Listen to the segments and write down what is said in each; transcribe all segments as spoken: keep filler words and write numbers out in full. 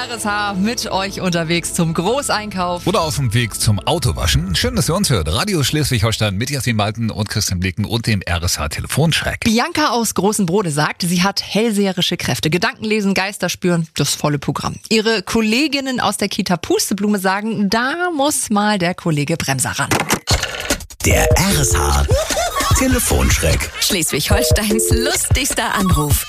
R S H mit euch unterwegs zum Großeinkauf. Oder auf dem Weg zum Autowaschen. Schön, dass ihr uns hört. Radio Schleswig-Holstein mit Jasmin Malten und Christian Blicken und dem R S H-Telefonschreck. Bianca aus Großen Brode sagt, sie hat hellseherische Kräfte. Gedanken lesen, Geister spüren, das volle Programm. Ihre Kolleginnen aus der Kita Pusteblume sagen, da muss mal der Kollege Bremser ran. Der R S H Telefonschreck. Schleswig-Holsteins lustigster Anruf.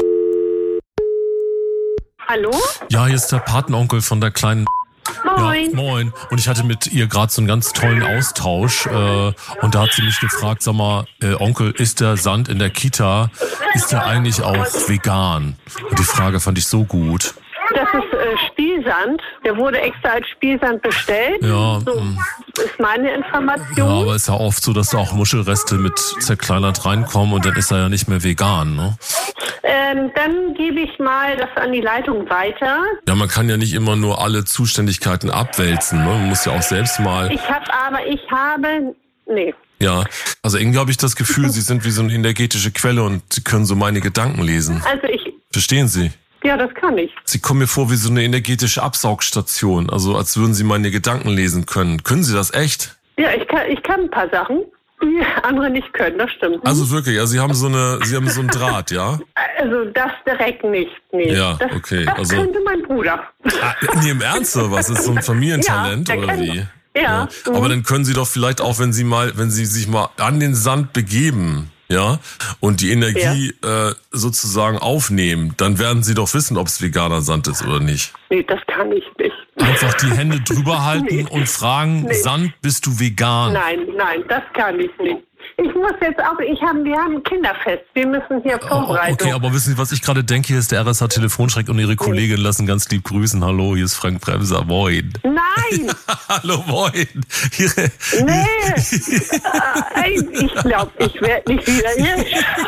Hallo? Ja, hier ist der Patenonkel von der kleinen... Moin. Ja, moin. Und ich hatte mit ihr gerade so einen ganz tollen Austausch. Äh, und da hat sie mich gefragt, sag mal, äh, Onkel, ist der Sand in der Kita, ist der eigentlich auch vegan? Und die Frage fand ich so gut. Das ist äh, Spielsand. Der wurde extra als Spielsand bestellt. Ja, So mh. ist meine Information. Ja, aber es ist ja oft so, dass da auch Muschelreste mit zerkleinert reinkommen und dann ist er ja nicht mehr vegan, ne? Ähm, dann gebe ich mal das an die Leitung weiter. Ja, man kann ja nicht immer nur alle Zuständigkeiten abwälzen, ne? Man muss ja auch selbst mal... Ich habe aber, ich habe, nee. Ja, also irgendwie habe ich das Gefühl, Sie sind wie so eine energetische Quelle und Sie können so meine Gedanken lesen. Also ich, Verstehen Sie? ja, das kann ich. Sie kommen mir vor wie so eine energetische Absaugstation, also als würden Sie meine Gedanken lesen können. Können Sie das echt? Ja, ich kann, ich kann ein paar Sachen, die andere nicht können, das stimmt. Also wirklich, also Sie haben so eine, Sie haben so einen Draht, ja? Also das direkt nicht, nee. Ja, das, okay, Das also- könnte mein Bruder. Ah, nee, im Ernst oder was? Ist so ein Familientalent Ja, der oder kann- wie? Ja. Aber mhm. dann können Sie doch vielleicht auch, wenn Sie mal, wenn Sie sich mal an den Sand begeben, ja, und die Energie äh, sozusagen aufnehmen, dann werden Sie doch wissen, ob es veganer Sand ist oder nicht. Nee, das kann ich nicht. Einfach die Hände drüber halten und fragen, Nee. Sand, bist du vegan? Nein, nein, das kann ich nicht. Ich muss jetzt auch, ich habe, wir haben ein Kinderfest. Wir müssen hier Oh, Vorbereitung. okay, aber wissen Sie, was ich gerade denke? Hier ist der R S H-Telefonschreck und Ihre Kollegin lassen ganz lieb grüßen. Hallo, hier ist Frank Bremser. Moin. Nein, Hallo, moin. Ihre, nee. Äh, ich glaube, ich werde nicht wieder hier.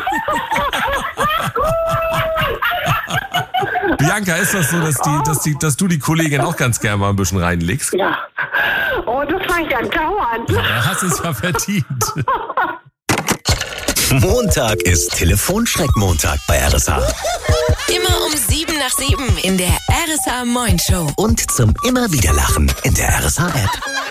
Bianca, ist das so, dass, die, dass, die, dass du die Kollegin auch ganz gerne mal ein bisschen reinlegst? Ja. Oh, das fange ich an dauernd. Ja, hast es ja verdient. Montag ist Telefonschreck-Montag bei R S H. Immer um sieben nach sieben in der R S H Moin Show. Und zum immer wieder Lachen in der R S H-App.